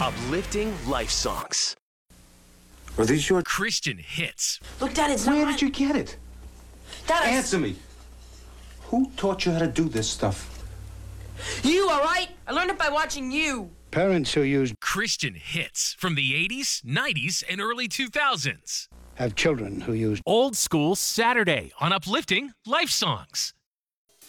Uplifting life songs. Are these your... Christian hits. Look, Dad, it's not Where my... did you get it? Dad, Answer me. Who taught you how to do this stuff? You, all right? I learned it by watching you. Parents who use Christian hits from the 80s, 90s, and early 2000s. have children who use Old School Saturday on Uplifting Life Songs.